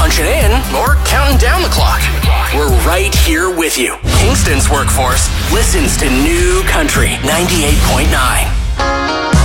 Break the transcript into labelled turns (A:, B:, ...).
A: punching in or counting down the clock. We're right here with you. Kingston's workforce listens to New Country 98.9.